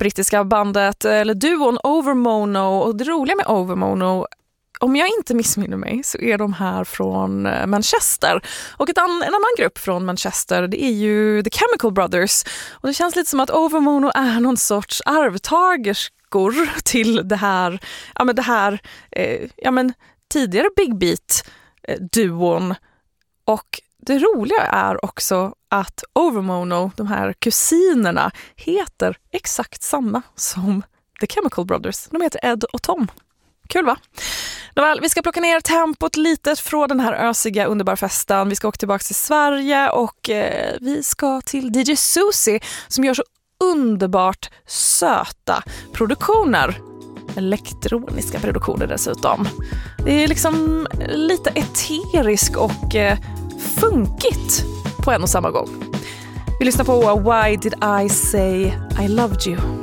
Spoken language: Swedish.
brittiska bandet, eller duon Overmono. Och det roliga med Overmono, om jag inte missminner mig, så är de här från Manchester. Och en annan grupp från Manchester, det är ju The Chemical Brothers. Och det känns lite som att Overmono är någon sorts arvtagerskor till det här, tidigare Big Beat-duon. Och det roliga är också att Overmono, de här kusinerna, heter exakt samma som The Chemical Brothers. De heter Ed och Tom. Kul, va? Nåväl, vi ska plocka ner tempot lite från den här ösiga underbara festen. Vi ska åka tillbaka till Sverige och vi ska till DJ Susie som gör så underbart söta produktioner. Elektroniska produktioner dessutom. Det är liksom lite eterisk och funkigt på en och samma gång. Vi lyssnar på Why Did I Say I Loved You?